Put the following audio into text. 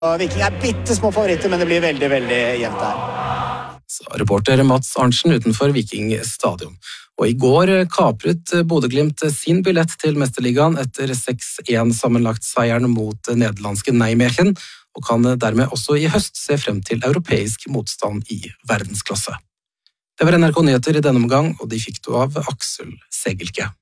Viking bitte små favoritter, men det blir veldig, veldig jevnt her. Så reporter Mats Arntzen utenfor Viking stadion. Og i går kapret Bodø/Glimt sin billett til Mesterligaen etter 6-1 sammenlagt seieren mot nederlandske Nijmegen, og kan dermed også i høst se frem til europeisk motstand i verdensklasse. Det var NRK Nyheter i denne omgang, og de fikk du av Aksel Segelke.